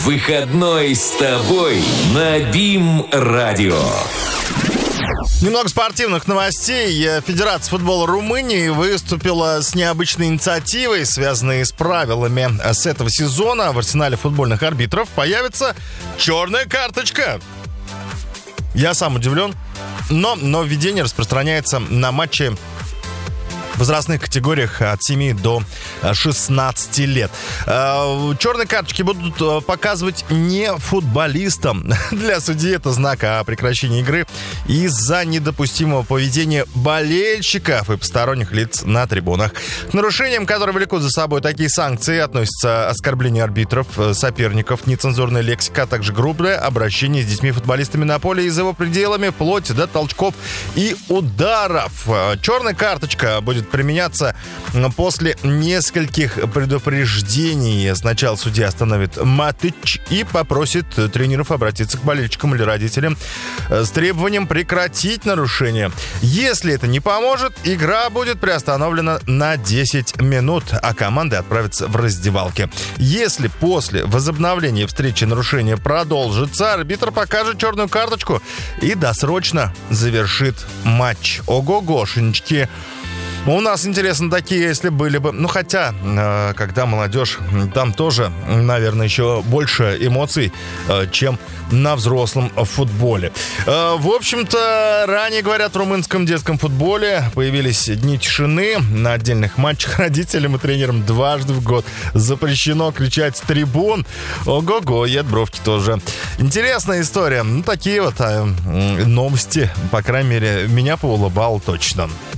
Выходной с тобой на БИМ-радио. Немного спортивных новостей. Федерация футбола Румынии выступила с необычной инициативой, связанной с правилами. С этого сезона в арсенале футбольных арбитров появится черная карточка. Я сам удивлен, но нововведение распространяется на матчи в возрастных категориях от 7 до 16 лет. Черные карточки будут показывать не футболистам. Для судьи это знак о прекращении игры из-за недопустимого поведения болельщиков и посторонних лиц на трибунах. К нарушениям, которые влекут за собой такие санкции, относятся оскорбление арбитров, соперников, нецензурная лексика, а также грубое обращение с детьми-футболистами на поле и за его пределами, вплоть до толчков и ударов. Черная карточка будет применяться после нескольких предупреждений. Сначала судья остановит матч и попросит тренеров обратиться к болельщикам или родителям с требованием прекратить нарушение. Если это не поможет, игра будет приостановлена на 10 минут, а команды отправятся в раздевалки. Если после возобновления встречи нарушение продолжится, арбитр покажет черную карточку и досрочно завершит матч. Ого-гошенечки. У нас, интересно, такие, если были бы... Ну, хотя, когда молодежь, там тоже, наверное, еще больше эмоций, чем на взрослом футболе. В общем-то, ранее, говорят, в румынском детском футболе появились дни тишины. На отдельных матчах родителям и тренерам дважды в год запрещено кричать с трибун. Ого-го, и от бровки тоже. Интересная история. Ну, такие вот новости, по крайней мере, меня поулыбало точно.